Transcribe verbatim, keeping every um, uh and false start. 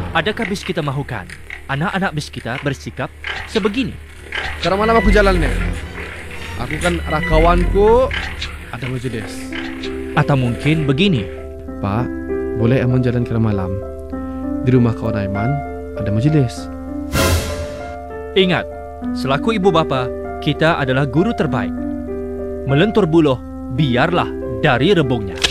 Adakah bis kita mahukan anak-anak bis kita bersikap sebegini? Sekarang malam aku jalannya. Aku kan rakawanku ada majlis. Atau mungkin begini. Pak, boleh Aiman jalan kira malam. Di rumah kawan Aiman ada majlis. Ingat, selaku ibu bapa, kita adalah guru terbaik. Melentur buluh, biarlah dari rebungnya.